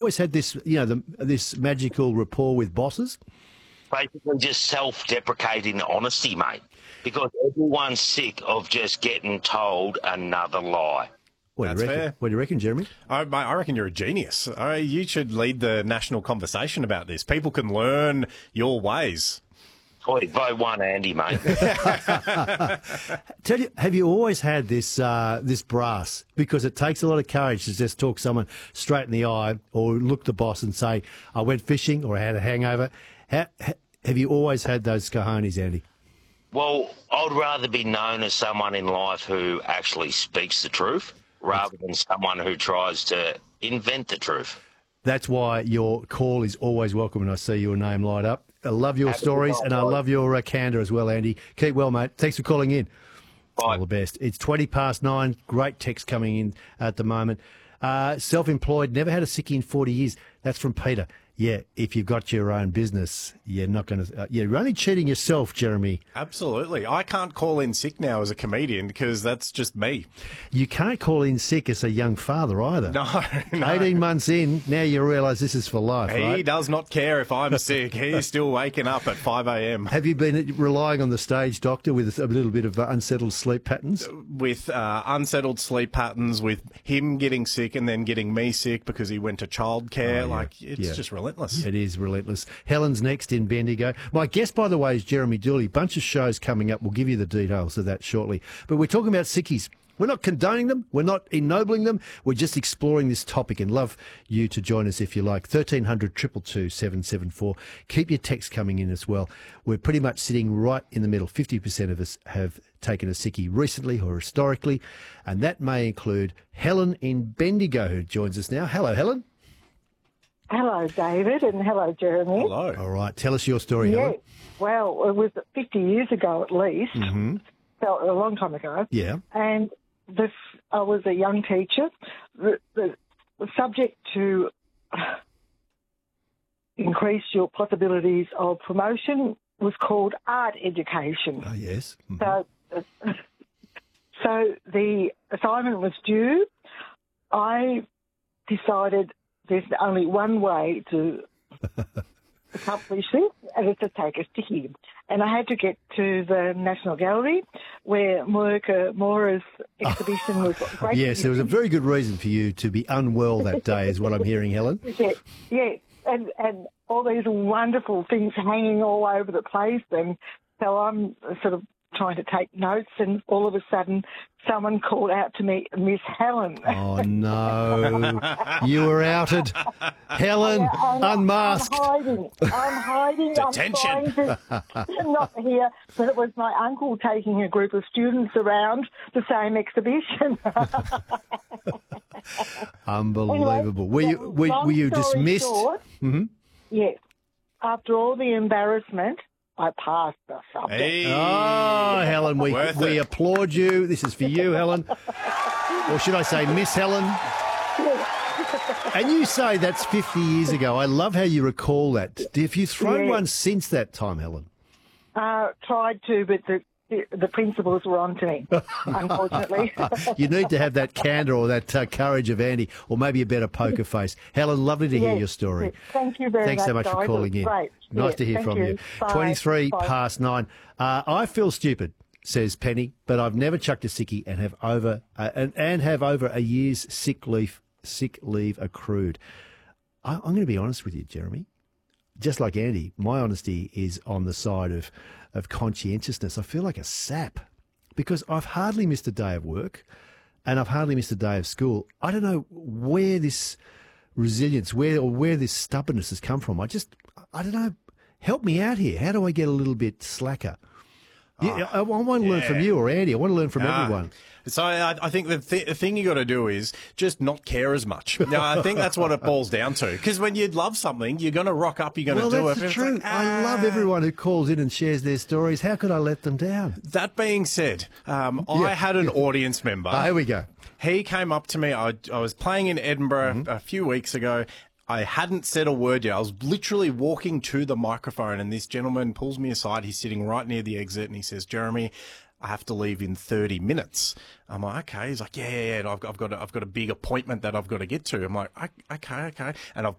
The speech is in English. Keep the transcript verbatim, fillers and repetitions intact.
always had this, you know, the, this magical rapport with bosses? Basically just self-deprecating honesty, mate, because everyone's sick of just getting told another lie. What do you That's reckon? fair. What do you reckon, Jeremy? I, mate, I reckon you're a genius. I, you should lead the national conversation about this. People can learn your ways. Oi, vote one Andy, mate. Tell you, have you always had this uh, this brass? Because it takes a lot of courage to just talk someone straight in the eye or look the boss and say, I went fishing or I had a hangover. Ha, ha, have you always had those cojones, Andy? Well, I'd rather be known as someone in life who actually speaks the truth rather than someone who tries to invent the truth. That's why your call is always welcome when I see your name light up. I love your Happy stories to and I love your uh, candour as well, Andy. Keep well, mate. Thanks for calling in. Bye. All the best. It's twenty past nine. Great text coming in at the moment. Uh, self-employed, never had a sickie in forty years. That's from Peter. Yeah, if you've got your own business, you're not going to. Uh, you're only cheating yourself, Jeremy. Absolutely. I can't call in sick now as a comedian because that's just me. You can't call in sick as a young father either. No, no. eighteen months in, now you realise this is for life, He right? does not care if I'm sick. He's still waking up at five a.m. Have you been relying on the stage doctor with a little bit of unsettled sleep patterns? With uh, unsettled sleep patterns, with him getting sick and then getting me sick because he went to childcare. Oh, yeah. Like, it's Yeah. just relentless. It is relentless. Helen's next in Bendigo. My guest, by the way, is Jeremy Dooley. Bunch of shows coming up. We'll give you the details of that shortly. But we're talking about sickies. We're not condoning them. We're not ennobling them. We're just exploring this topic and love you to join us if you like. thirteen hundred, two two two, seven seven four. Keep your text coming in as well. We're pretty much sitting right in the middle. fifty percent of us have taken a sickie recently or historically, and that may include Helen in Bendigo who joins us now. Hello, Helen. Hello, David, and hello, Jeremy. Hello. All right. Tell us your story, Yeah, Helen. well, it was fifty years ago at least, Mm-hmm. so a long time ago. Yeah. And this, I was a young teacher. The, the, the subject to increase your possibilities of promotion was called art education. Oh, yes. Mhm. So, so the assignment was due. I decided there's only one way to accomplish this, and it's to take a sticky. And I had to get to the National Gallery, where Monica Mora's exhibition was great. Yes, there was a very good reason for you to be unwell that day, is what I'm hearing, Helen. Yeah, yeah, and and all these wonderful things hanging all over the place, and so I'm sort of trying to take notes, and all of a sudden someone called out to me, Miss Helen. Oh, no. You were outed. Helen, Yeah, I'm, unmasked. I'm hiding. I'm hiding. Detention. I'm trying to not here, but it was my uncle taking a group of students around the same exhibition. Unbelievable. Were you, Anyway, were, long were you story dismissed? short, hmm yes. After all the embarrassment, I passed the subject. Hey. Oh, Helen, we, Worth we it. applaud you. This is for you, Helen. Or should I say Miss Helen? And you say that's fifty years ago. I love how you recall that. Have you thrown Yeah. one since that time, Helen? Uh, tried to, but the the principals were on to me, unfortunately. You need to have that candour or that uh, courage of Andy, or maybe a better poker face. Helen, lovely to hear Yes, your story. yes. Thank you very Thanks much. so much for guys. calling It in. was Great. Nice Yes, to hear thank from you. you. Bye. twenty-three Bye. past nine. Uh, I feel stupid, says Penny, but I've never chucked a sickie and have over uh, and, and have over a year's sick leave sick leave accrued. I, I'm going to be honest with you, Jeremy. Just like Andy, my honesty is on the side of of conscientiousness. I feel like a sap because I've hardly missed a day of work and I've hardly missed a day of school. I don't know where this resilience, where or where this stubbornness has come from. I just, I don't know. Help me out here. How do I get a little bit slacker? You- I, I want to learn from yeah. you or Andy. I want to learn from Ah. everyone. So I, I think the, th- the thing you got to do is just not care as much. No, I think that's what it boils down to. Because when you love something, you're going to rock up. You're going to Well, do that's it. the It's truth. like, I love ah. everyone who calls in and shares their stories. How could I let them down? That being said, um, Yeah. I had an audience member. Oh, here we go. He came up to me. I, I was playing in Edinburgh Mm-hmm. a few weeks ago. I hadn't said a word yet. I was literally walking to the microphone, and this gentleman pulls me aside. He's sitting right near the exit, and he says, "Jeremy, I have to leave in thirty minutes. I'm like, okay. He's like, yeah, yeah, yeah. And I've, I've got, a, I've got a big appointment that I've got to get to. I'm like, "I- okay, okay. And I've